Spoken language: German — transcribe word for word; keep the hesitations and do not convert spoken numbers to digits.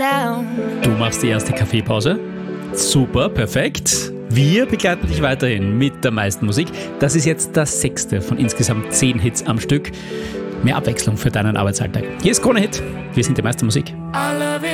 down. Du machst die erste Kaffeepause. Super, perfekt. Wir begleiten dich weiterhin mit der meisten Musik. Das ist jetzt das sechste von insgesamt zehn Hits am Stück. Mehr Abwechslung für deinen Arbeitsalltag. Hier ist Krone Hit. Wir sind die meiste Musik. I love it.